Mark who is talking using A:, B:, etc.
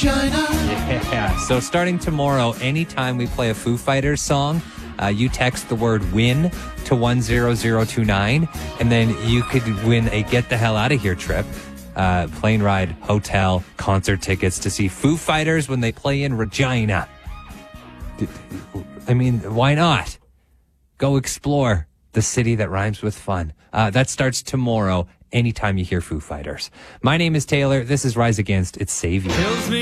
A: Regina.
B: Yeah. So starting tomorrow, anytime we play a Foo Fighters song, you text the word WIN to 10029, and then you could win a get the hell out of here trip. Plane ride, hotel, concert tickets to see Foo Fighters when they play in Regina. I mean, why not? Go explore the city that rhymes with fun. That starts tomorrow, anytime you hear Foo Fighters. My name is Taylor. This is Rise Against. It's Savior.